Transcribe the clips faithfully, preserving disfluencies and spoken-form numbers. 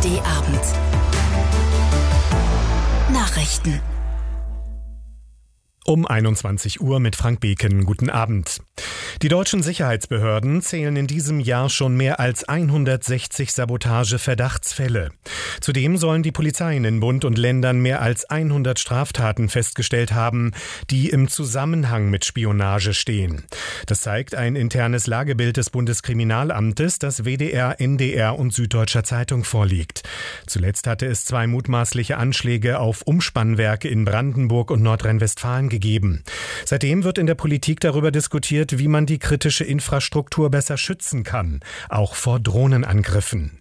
D Abend. Nachrichten. Um einundzwanzig Uhr mit Frank Beken. Guten Abend. Die deutschen Sicherheitsbehörden zählen in diesem Jahr schon mehr als hundertsechzig Sabotage-Verdachtsfälle. Zudem sollen die Polizeien in Bund und Ländern mehr als hundert Straftaten festgestellt haben, die im Zusammenhang mit Spionage stehen. Das zeigt ein internes Lagebild des Bundeskriminalamtes, das W D R, N D R und Süddeutscher Zeitung vorliegt. Zuletzt hatte es zwei mutmaßliche Anschläge auf Umspannwerke in Brandenburg und Nordrhein-Westfalen gegeben. Seitdem wird in der Politik darüber diskutiert, wie man die kritische Infrastruktur besser schützen kann, auch vor Drohnenangriffen.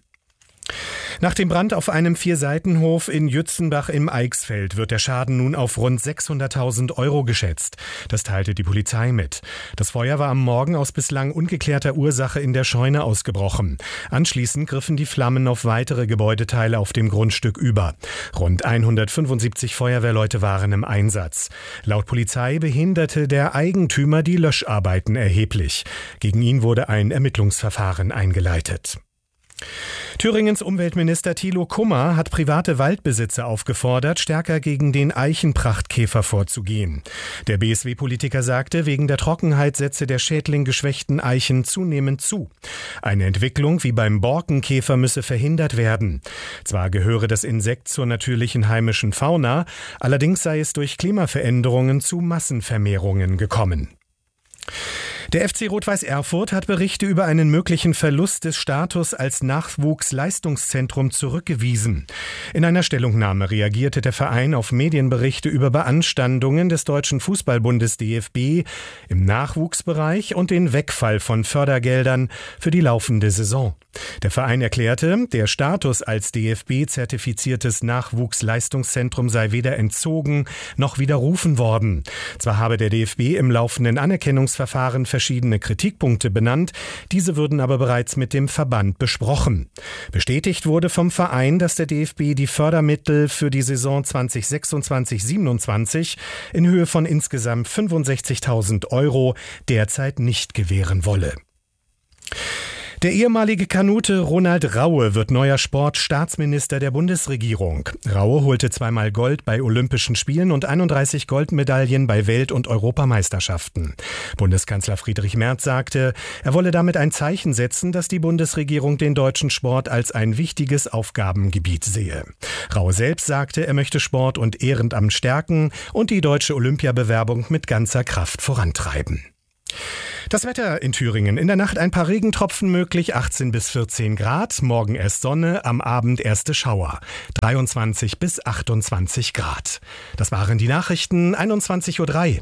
Nach dem Brand auf einem Vierseitenhof in Jützenbach im Eichsfeld wird der Schaden nun auf rund sechshunderttausend Euro geschätzt. Das teilte die Polizei mit. Das Feuer war am Morgen aus bislang ungeklärter Ursache in der Scheune ausgebrochen. Anschließend griffen die Flammen auf weitere Gebäudeteile auf dem Grundstück über. Rund hundertfünfundsiebzig Feuerwehrleute waren im Einsatz. Laut Polizei behinderte der Eigentümer die Löscharbeiten erheblich. Gegen ihn wurde ein Ermittlungsverfahren eingeleitet. Thüringens Umweltminister Thilo Kummer hat private Waldbesitzer aufgefordert, stärker gegen den Eichenprachtkäfer vorzugehen. Der B S W-Politiker sagte, wegen der Trockenheit setze der Schädling geschwächten Eichen zunehmend zu. Eine Entwicklung wie beim Borkenkäfer müsse verhindert werden. Zwar gehöre das Insekt zur natürlichen heimischen Fauna, allerdings sei es durch Klimaveränderungen zu Massenvermehrungen gekommen. Der F C Rot-Weiß Erfurt hat Berichte über einen möglichen Verlust des Status als Nachwuchsleistungszentrum zurückgewiesen. In einer Stellungnahme reagierte der Verein auf Medienberichte über Beanstandungen des Deutschen Fußballbundes D F B im Nachwuchsbereich und den Wegfall von Fördergeldern für die laufende Saison. Der Verein erklärte, der Status als D F B-zertifiziertes Nachwuchsleistungszentrum sei weder entzogen noch widerrufen worden. Zwar habe der D F B im laufenden Anerkennungsverfahren verschiedene Kritikpunkte benannt, diese würden aber bereits mit dem Verband besprochen. Bestätigt wurde vom Verein, dass der D F B die Fördermittel für die Saison zweitausendsechsundzwanzig siebenundzwanzig in Höhe von insgesamt fünfundsechzigtausend Euro derzeit nicht gewähren wolle. Der ehemalige Kanute Ronald Raue wird neuer Sportstaatsminister der Bundesregierung. Raue holte zweimal Gold bei Olympischen Spielen und einunddreißig Goldmedaillen bei Welt- und Europameisterschaften. Bundeskanzler Friedrich Merz sagte, er wolle damit ein Zeichen setzen, dass die Bundesregierung den deutschen Sport als ein wichtiges Aufgabengebiet sehe. Raue selbst sagte, er möchte Sport und Ehrenamt stärken und die deutsche Olympiabewerbung mit ganzer Kraft vorantreiben. Das Wetter in Thüringen. In der Nacht ein paar Regentropfen möglich, achtzehn bis vierzehn Grad. Morgen erst Sonne, am Abend erste Schauer. dreiundzwanzig bis achtundzwanzig Grad. Das waren die Nachrichten, einundzwanzig Uhr drei.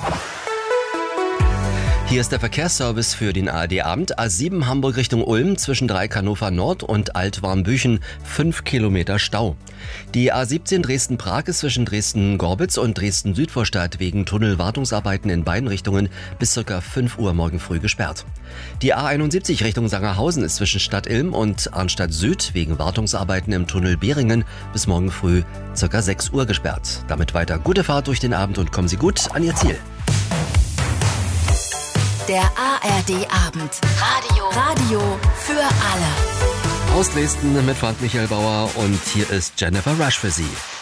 Hier ist der Verkehrsservice für den A R D-Abend. A sieben Hamburg Richtung Ulm zwischen Dreieck-Hannover Nord und Altwarmbüchen fünf Kilometer Stau. Die A siebzehn Dresden-Prag ist zwischen Dresden-Gorbitz und Dresden-Südvorstadt wegen Tunnelwartungsarbeiten in beiden Richtungen bis ca. fünf Uhr morgen früh gesperrt. Die A einundsiebzig Richtung Sangerhausen ist zwischen Stadt Ilm und Arnstadt Süd wegen Wartungsarbeiten im Tunnel Beringen bis morgen früh ca. sechs Uhr gesperrt. Damit weiter gute Fahrt durch den Abend und kommen Sie gut an Ihr Ziel. Der A R D-Abend. Radio. Radio für alle. Aus Dresden mit Frank Michael Bauer und hier ist Jennifer Rush für Sie.